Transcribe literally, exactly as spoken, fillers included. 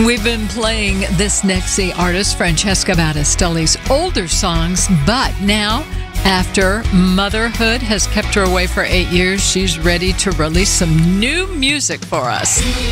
We've been playing this next the artist, Francesca Battistelli's older songs, but now, after motherhood has kept her away for eight years, she's ready to release some new music for us.